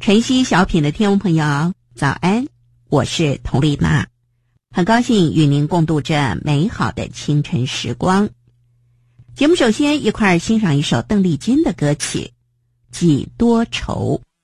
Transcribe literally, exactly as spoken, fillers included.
晨曦小品的听众朋友，早安，我是佟丽娜，很高兴与您共度这美好的清晨时光。节目首先一块儿欣赏一首邓丽君的歌曲《几多愁》。